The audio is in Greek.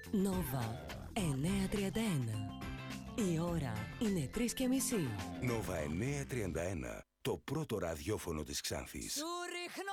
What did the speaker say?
Νόβα 931. Η ώρα είναι 3:30. Νόβα 931. Το πρώτο ραδιόφωνο της Ξάνθης. Σου ρίχνω